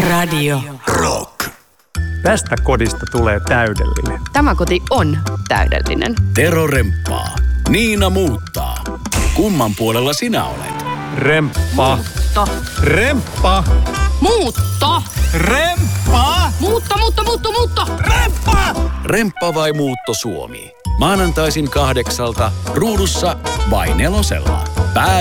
Radio Rock. Tästä kodista tulee täydellinen. Tämä koti on täydellinen. Tero remppaa. Niina muuttaa. Kumman puolella sinä olet? Remppa. Muutto. Remppa. Muutto. Remppa. Muutto. Remppa. Remppa vai Muutto Suomi? Maanantaisin 8:00 ruudussa vai 4:00.